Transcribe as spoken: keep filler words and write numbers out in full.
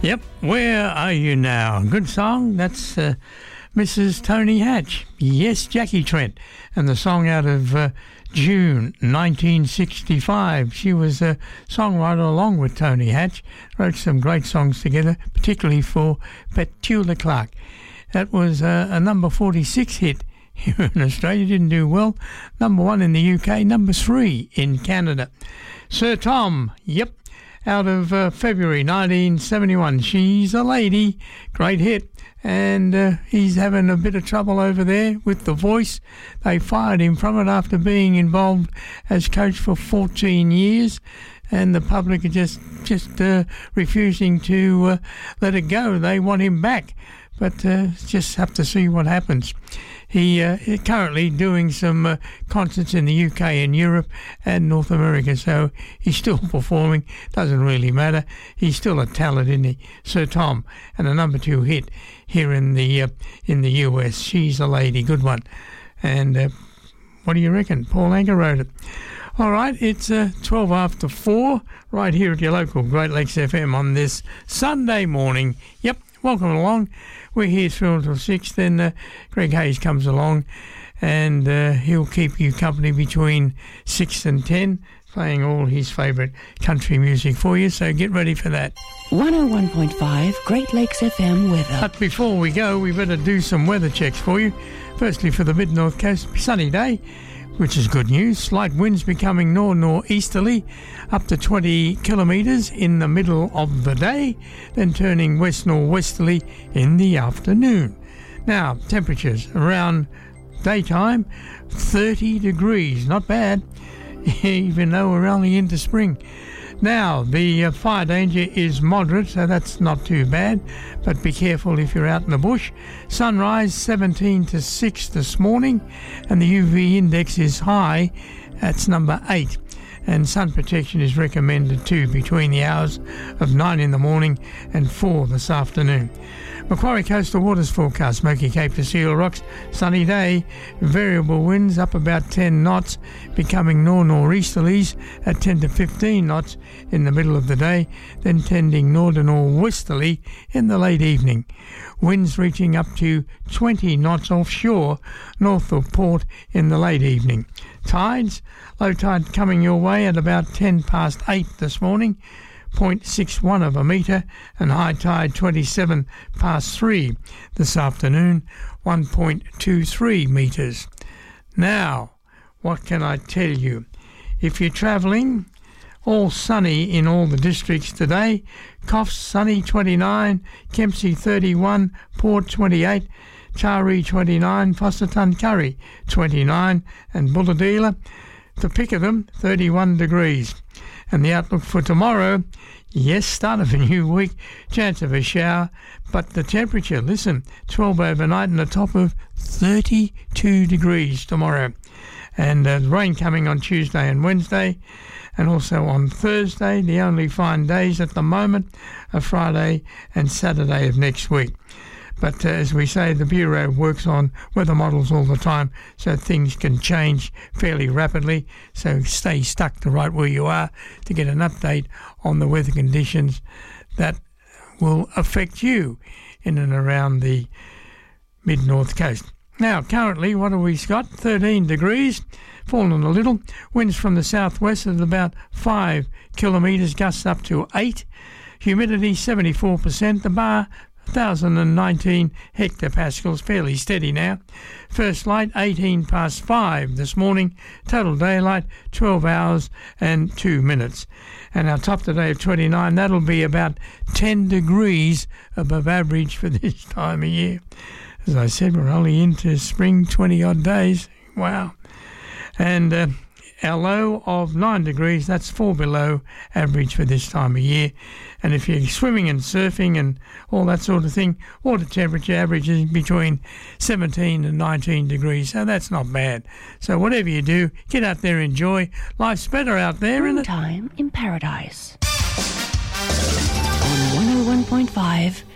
Yep, Where Are You Now? Good song. That's uh, Missus Tony Hatch. Yes, Jackie Trent. And the song out of uh, June nineteen sixty-five. She was a songwriter along with Tony Hatch. Wrote some great songs together, particularly for Petula Clark. That was uh, a number forty-six hit here in Australia. Didn't do well. Number one in the U K, number three in Canada. Sir Tom, yep. Out of uh, February nineteen seventy-one. She's a Lady. Great hit. And uh, he's having a bit of trouble over there with the voice. They fired him from it after being involved as coach for fourteen years. And the public are just, just uh, refusing to uh, let it go. They want him back. But uh, just have to see what happens. He uh, is currently doing some uh, concerts in the U K and Europe and North America, so he's still performing. Doesn't really matter. He's still a talent, isn't he? Sir Tom, and a number two hit here in the uh, in the U S. She's a Lady, good one. And uh, what do you reckon? Paul Anka wrote it. All right, it's uh, twelve after four, right here at your local Great Lakes F M on this Sunday morning. Yep, welcome along. We're here through until six. Then uh, Greg Hayes comes along and uh, he'll keep you company between six and ten, playing all his favourite country music for you. So get ready for that. one oh one point five Great Lakes F M weather. But before we go, we better do some weather checks for you. Firstly, for the mid-north coast, sunny day, which is good news. Slight winds becoming nor-northeasterly, up to twenty kilometres in the middle of the day, then turning west-northwesterly in the afternoon. Now, temperatures around daytime, thirty degrees, not bad, even though we're only into spring. Now, the uh, fire danger is moderate, so that's not too bad, but be careful if you're out in the bush. Sunrise seventeen to six this morning, and the U V index is high, that's number eight. And sun protection is recommended too between the hours of nine in the morning and four this afternoon. Macquarie Coastal Waters forecast, Smoky Cape to Seal Rocks, sunny day, variable winds up about ten knots, becoming nor-nor'easterlies at ten to fifteen knots in the middle of the day, then tending northern-nor'westerly in the late evening. Winds reaching up to twenty knots offshore, north of port in the late evening. Tides, low tide coming your way at about ten past eight this morning, zero point six one of a metre, and high tide twenty-seven past three this afternoon, one point two three metres. Now, what can I tell you? If you're travelling, all sunny in all the districts today. Coffs sunny twenty-nine, Kempsey thirty-one, Port twenty-eight, Taree twenty-nine, Foster Tuncurry twenty-nine, and Bulladila, to pick of them, thirty-one degrees. And the outlook for tomorrow, yes, start of a new week, chance of a shower, but the temperature, listen, twelve overnight and a top of thirty-two degrees tomorrow. And uh, rain coming on Tuesday and Wednesday, and also on Thursday. The only fine days at the moment are Friday and Saturday of next week. But uh, as we say, the Bureau works on weather models all the time, so things can change fairly rapidly. So stay stuck to right where you are to get an update on the weather conditions that will affect you in and around the mid-north coast. Now, currently, what have we got? thirteen degrees, fallen a little. Winds from the southwest at about five kilometres, gusts up to eight. Humidity seventy-four percent. The bar one thousand nineteen hectopascals, fairly steady now. First light eighteen past five this morning. Total daylight twelve hours and two minutes. And our top today of twenty-nine, that'll be about ten degrees above average for this time of year. As I said, we're only into spring, twenty odd days. Wow. And uh, our low of nine degrees, that's four below average for this time of year. And if you're swimming and surfing and all that sort of thing, water temperature averages between seventeen and nineteen degrees, so that's not bad. So whatever you do, get out there, enjoy. Life's better out there, isn't it? Time in Paradise. On one oh one point five